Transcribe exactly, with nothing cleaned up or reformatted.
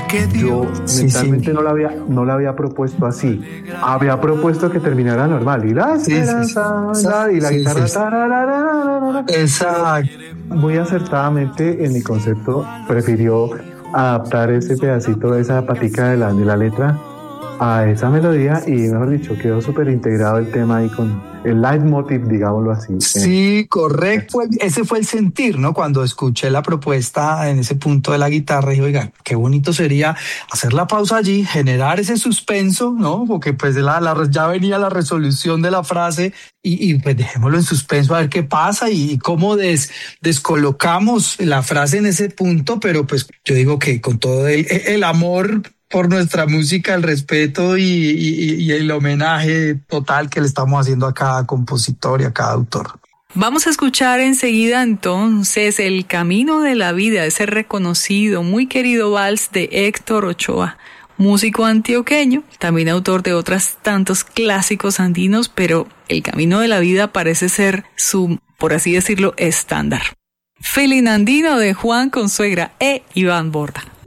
Yo mentalmente sí, sí. no la había, no la había propuesto así. Había propuesto que terminara normal. Y la esperanza, sí, sí, sí. y la sí, guitarra. Sí, sí. Exacto. Muy acertadamente en mi concepto prefirió adaptar ese pedacito, esa patica de la, de la letra a esa melodía y, mejor dicho, quedó súper integrado el tema ahí con el leitmotiv, digámoslo así. Sí, correcto. Ese fue el sentir, ¿no? Cuando escuché la propuesta en ese punto de la guitarra, dije, oiga, qué bonito sería hacer la pausa allí, generar ese suspenso, ¿no? Porque pues la, la, ya venía la resolución de la frase y, y pues dejémoslo en suspenso a ver qué pasa y, y cómo des, descolocamos la frase en ese punto, pero pues yo digo que con todo el, el amor por nuestra música, el respeto y, y, y el homenaje total que le estamos haciendo a cada compositor y a cada autor. Vamos a escuchar enseguida entonces El Camino de la Vida, ese reconocido, muy querido vals de Héctor Ochoa, músico antioqueño, también autor de otros tantos clásicos andinos, pero El Camino de la Vida parece ser su, por así decirlo, estándar. Feeling Andino de Juan Consuegra e Iván Borda.